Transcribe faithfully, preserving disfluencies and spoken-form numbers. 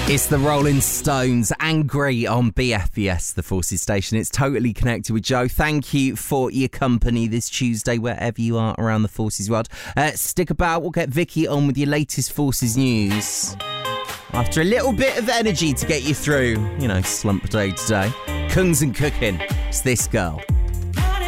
It's the Rolling Stones, Angry on B F B S, the Forces station. It's totally connected with Joe. Thank you for your company this Tuesday, wherever you are around the Forces world. Uh, stick about, we'll get Vicky on with your latest Forces news. After a little bit of energy to get you through, you know, slump day today. Kungs and Cooking. It's this girl.